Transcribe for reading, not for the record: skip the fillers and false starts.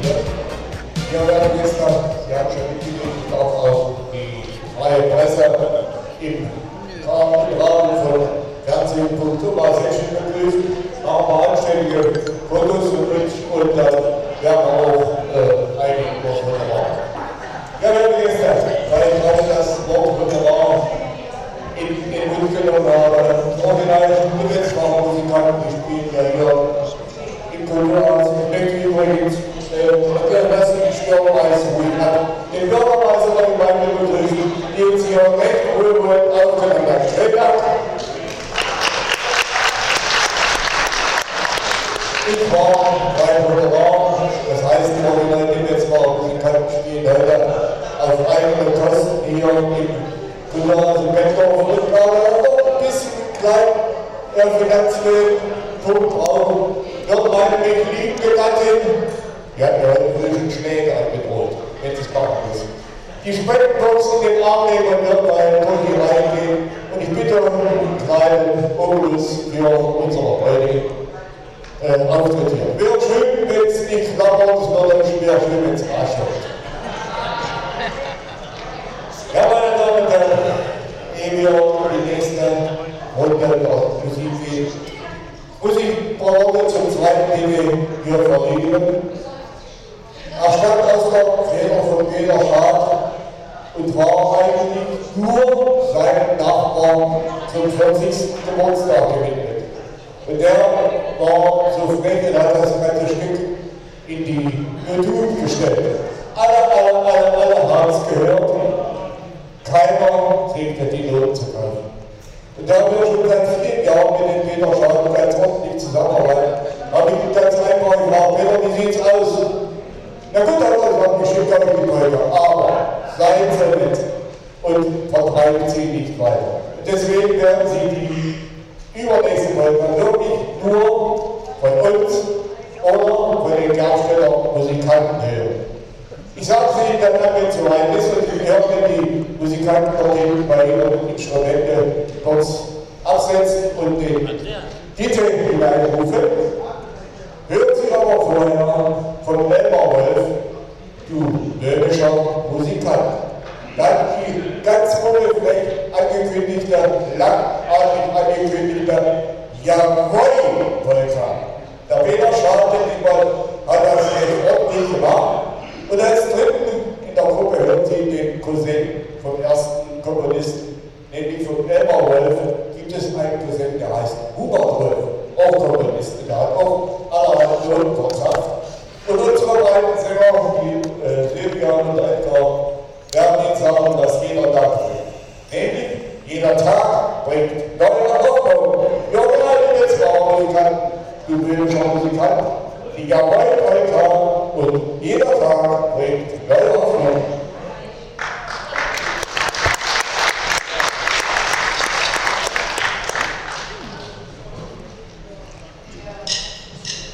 Wir werden gestern, Sie haben schon mitgekriegt, auch die freie Presse im Rahmen von Fernsehen und Kultur sehr begrüßt. Haben wir anständige Fotos und dann werden wir auch einige Wochen machen. Ja, wir haben gestern, weil ich auch das Wort wunderbar in den Mund genommen habe, original Musikanten, die spielen ja hier im Kulturhaus. Ich möchte übrigens dass die Störmeister ruhig hat. Den Bürgermeister der Gemeinde begrüßen, die uns hier recht wohlwollend aufgenommen hat. Vielen Dank. Ich war bei Wunderbar, das heißt, die Original Netzwerk Musikanten spielen heute auf eigene Kosten hier im Kulturhaus in Beckdorf und gerade noch ein bisschen klein finanziell Punkt brauchen. Wird meine geliebte Gattin, die hat mir heute früh Schläge angedroht, wenn sie es machen müssen. Die Spendenbox in den Arm nehmen und wird mal durch die Reihe gehen. Und ich bitte um einen kleinen Obolus für unsere heutigen Auftritt hier. Wäre schön, wenn es nicht klappert, es wäre schwer schön, wenn es rasch wird. Ja, meine Damen und Herren, ehe wir die nächste Runde der Musik gehen, muss ich ein paar Worte zum zweiten, die wir hier verlegen. Er stammt aus der Feder von Peter Schad und war eigentlich nur seinem Nachbarn zum 40. Geburtstag gewidmet. Und der war so frech und hat das ganze Stück in die YouTube gestellt. Alle haben es gehört. Keiner trägt die Not zu kaufen. Und da wir schon seit vielen Jahren mit dem Peter Schad ganz ordentlich zusammenarbeiten, habe ich ganz einfach gefragt, Peter, wie sieht's aus? Na gut, hat er gesagt, geschickt habe ich die Leute, aber seien Sie nett und vertreiben Sie nicht weiter. Und deswegen werden Sie die übernächsten Leute wirklich nur von uns oder von den Gersteller Musikanten hören. Ich sage es Ihnen dann, wenn es so weit ist, und wir hören die Musikanten dort bei ihren Instrumente kurz absetzen und den Titel hineinrufen. Hören Sie aber vorher von Elmar Wolf, du böhmischer Musikant. Dann die ganz unbefleckt angekündigte, langatmig angekündigte Jawohl, Volker. Der Peter Schad hat das jetzt ordentlich gemacht. Und als dritten in der Gruppe hört Sie den Cousin vom ersten Komponisten, nämlich von Elmar Wolf. Gibt es einen Cousin, der heißt Hubert Wolf, auch Komponist, der hat auch allerhand Noten verzapft. Und unsere beiden Sänger, die Silvia und Edgar, werden Ihnen sagen, dass jeder Tag bringt. Nämlich, jeder Tag bringt neue Hoffnung. Die originale Netzwerk-Musikant, die böhmischer Musikant, die Jawohl-Polka und jeder Tag bringt neue